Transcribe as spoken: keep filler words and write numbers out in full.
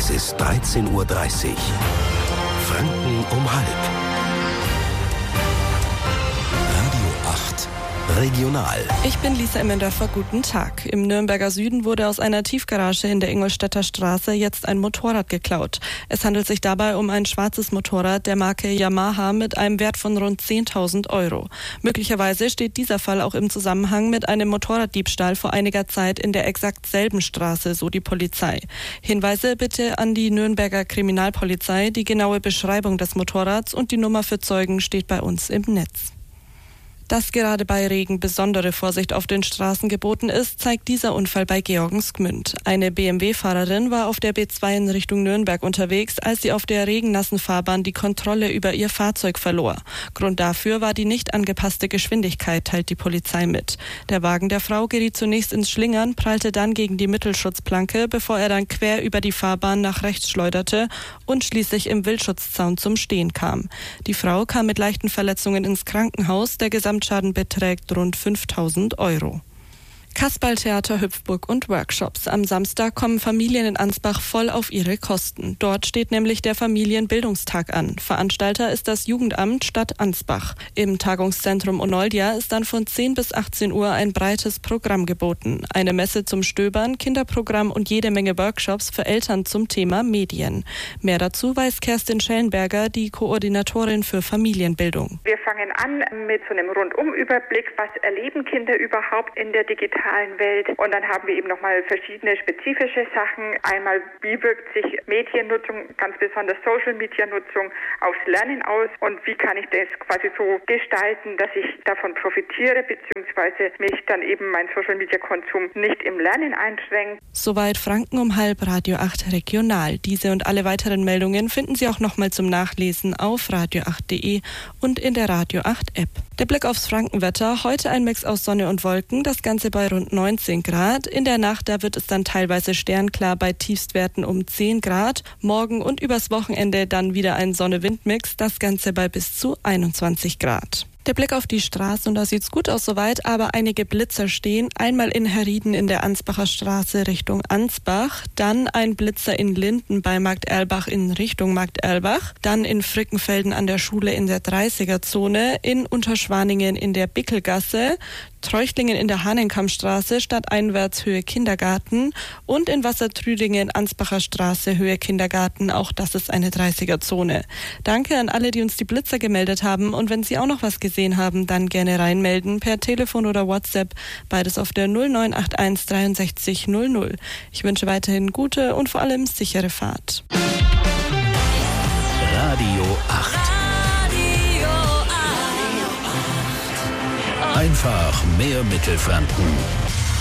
Es ist dreizehn Uhr dreißig. Franken um halb. Radio acht. Regional. Ich bin Lisa Immendorfer, guten Tag. Im Nürnberger Süden wurde aus einer Tiefgarage in der Ingolstädter Straße jetzt ein Motorrad geklaut. Es handelt sich dabei um ein schwarzes Motorrad der Marke Yamaha mit einem Wert von rund zehntausend Euro. Möglicherweise steht dieser Fall auch im Zusammenhang mit einem Motorraddiebstahl vor einiger Zeit in der exakt selben Straße, so die Polizei. Hinweise bitte an die Nürnberger Kriminalpolizei. Die genaue Beschreibung des Motorrads und die Nummer für Zeugen steht bei uns im Netz. Dass gerade bei Regen besondere Vorsicht auf den Straßen geboten ist, zeigt dieser Unfall bei Georgensgmünd. Eine B M W-Fahrerin war auf der B zwei in Richtung Nürnberg unterwegs, als sie auf der regennassen Fahrbahn die Kontrolle über ihr Fahrzeug verlor. Grund dafür war die nicht angepasste Geschwindigkeit, teilt die Polizei mit. Der Wagen der Frau geriet zunächst ins Schlingern, prallte dann gegen die Mittelschutzplanke, bevor er dann quer über die Fahrbahn nach rechts schleuderte und schließlich im Wildschutzzaun zum Stehen kam. Die Frau kam mit leichten Verletzungen ins Krankenhaus. Der Gesamtschaden beträgt rund fünftausend Euro. Kasperltheater, Hüpfburg und Workshops. Am Samstag kommen Familien in Ansbach voll auf ihre Kosten. Dort steht nämlich der Familienbildungstag an. Veranstalter ist das Jugendamt Stadt Ansbach. Im Tagungszentrum Onoldia ist dann von zehn bis achtzehn Uhr ein breites Programm geboten. Eine Messe zum Stöbern, Kinderprogramm und jede Menge Workshops für Eltern zum Thema Medien. Mehr dazu weiß Kerstin Schellenberger, die Koordinatorin für Familienbildung. Wir fangen an mit so einem Rundumüberblick, was erleben Kinder überhaupt in der digitalen Welt. Und dann haben wir eben nochmal verschiedene spezifische Sachen. Einmal, wie wirkt sich Mediennutzung, ganz besonders Social-Media-Nutzung, aufs Lernen aus und wie kann ich das quasi so gestalten, dass ich davon profitiere, beziehungsweise mich dann eben mein Social-Media-Konsum nicht im Lernen einschränkt. Soweit Franken um halb, Radio acht Regional. Diese und alle weiteren Meldungen finden Sie auch nochmal zum Nachlesen auf radio acht punkt de und in der Radio acht App. Der Blick aufs Frankenwetter. Heute ein Mix aus Sonne und Wolken, das Ganze bei rund neunzehn Grad. In der Nacht, da wird es dann teilweise sternklar bei Tiefstwerten um zehn Grad. Morgen und übers Wochenende dann wieder ein Sonne-Wind-Mix, das Ganze bei bis zu einundzwanzig Grad. Der Blick auf die Straße, und da sieht's gut aus soweit, aber einige Blitzer stehen. Einmal in Herrieden in der Ansbacher Straße Richtung Ansbach, dann ein Blitzer in Linden bei Markt Erlbach in Richtung Markt Erlbach, dann in Frickenfelden an der Schule in der dreißiger-Zone, in Unterschwaningen in der Bickelgasse, Treuchtlingen in der Hahnenkammstraße, stadteinwärts Höhe Kindergarten und in Wassertrüdingen Ansbacher Straße Höhe Kindergarten, auch das ist eine dreißiger-Zone. Danke an alle, die uns die Blitzer gemeldet haben, und wenn Sie auch noch was gesehen haben, dann gerne reinmelden per Telefon oder WhatsApp, beides auf der null neun acht eins dreiundsechzig null null. Ich wünsche weiterhin gute und vor allem sichere Fahrt. Radio acht. Einfach mehr Mittelfranken.